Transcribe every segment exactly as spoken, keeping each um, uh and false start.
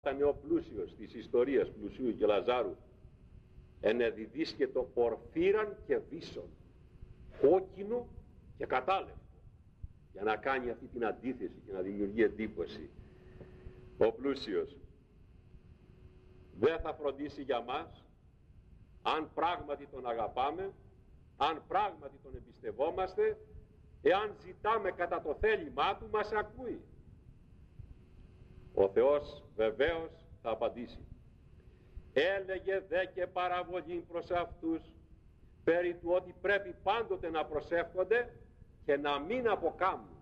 Ήταν ο πλούσιος της ιστορίας Πλουσίου και Λαζάρου, ενεδιδίσκετο πορφύραν και βίσον, κόκκινο και κατάλευτο, για να κάνει αυτή την αντίθεση και να δημιουργεί εντύπωση. Ο πλούσιος δεν θα φροντίσει για μας αν πράγματι τον αγαπάμε, αν πράγματι τον εμπιστευόμαστε, εάν ζητάμε κατά το θέλημά του, μας ακούει. Ο Θεός βεβαίως θα απαντήσει. Έλεγε δε και παραβολή προς αυτούς περί του ότι πρέπει πάντοτε να προσεύχονται και να μην αποκάμουν.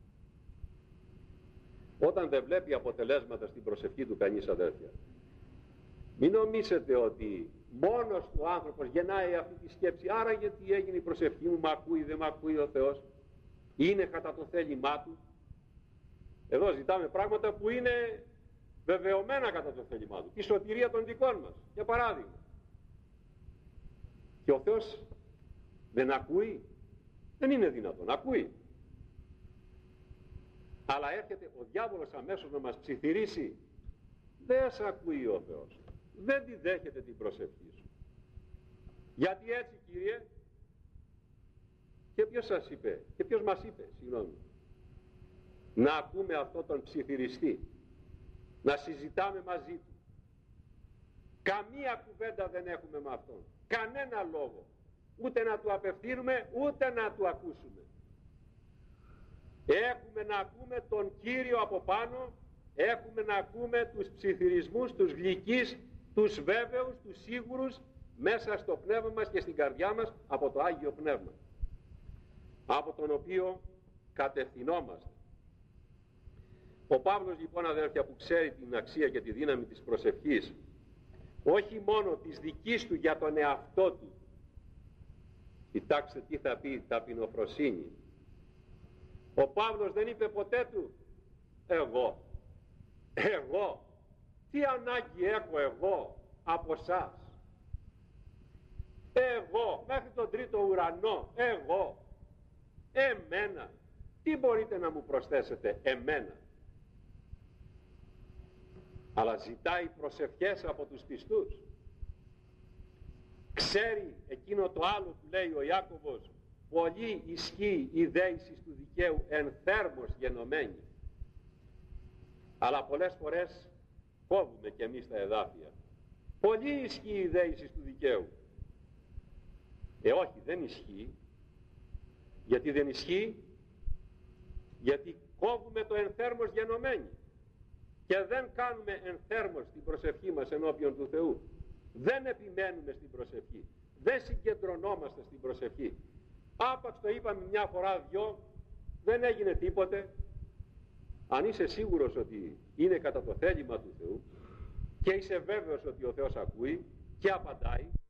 Όταν δεν βλέπει αποτελέσματα στην προσευχή του κανείς, αδέρφια, μην νομίσετε ότι μόνος του άνθρωπος γεννάει αυτή τη σκέψη, άρα γιατί έγινε η προσευχή μου, μ' ακούει, δεν μ' ακούει ο Θεός, είναι κατά το θέλημά του. Εδώ ζητάμε πράγματα που είναι βεβαιωμένα κατά το θέλημά του, τη σωτηρία των δικών μας, για παράδειγμα. Και ο Θεός δεν ακούει, δεν είναι δυνατόν, ακούει. Αλλά έρχεται ο διάβολος αμέσως να μας ψιθυρίσει, δεν σε ακούει ο Θεός, δεν τη δέχεται την προσευχή σου. Γιατί έτσι, Κύριε? Και ποιος σας είπε, και ποιος μας είπε, συγγνώμη, να ακούμε αυτόν τον ψιθυριστή, να συζητάμε μαζί του? Καμία κουβέντα δεν έχουμε με αυτόν, κανένα λόγο, ούτε να του απευθύνουμε, ούτε να του ακούσουμε. Έχουμε να ακούμε τον Κύριο από πάνω, έχουμε να ακούμε τους ψιθυρισμούς, τους γλυκείς, τους βέβαιους, τους σίγουρους, μέσα στο πνεύμα μας και στην καρδιά μας από το Άγιο Πνεύμα, από τον οποίο κατευθυνόμαστε. Ο Παύλος λοιπόν, αδέρφια, που ξέρει την αξία και τη δύναμη της προσευχής, όχι μόνο της δικής του για τον εαυτό του, κοιτάξτε τι θα πει ταπεινοφροσύνη. Ο Παύλος δεν είπε ποτέ του εγώ, εγώ, τι ανάγκη έχω εγώ από σας, εγώ μέχρι τον τρίτο ουρανό, εγώ, εμένα, τι μπορείτε να μου προσθέσετε εμένα? Αλλά ζητάει προσευχές από τους πιστούς. Ξέρει εκείνο το άλλο που λέει ο Ιάκωβος, πολύ ισχύει η δέησης του δικαίου εν θέρμος γενομένη. Αλλά πολλές φορές κόβουμε κι εμείς τα εδάφια. Πολύ ισχύει η δέησης του δικαίου. Ε όχι, δεν ισχύει. Γιατί δεν ισχύει? Γιατί κόβουμε το εν θέρμος γενομένη και δεν κάνουμε εν θέρμος την προσευχή μας ενώπιον του Θεού. Δεν επιμένουμε στην προσευχή, δεν συγκεντρωνόμαστε στην προσευχή. Άπαξ το είπαμε μια φορά δυο, δεν έγινε τίποτε. Αν είσαι σίγουρος ότι είναι κατά το θέλημα του Θεού και είσαι βέβαιος ότι ο Θεός ακούει και απαντάει,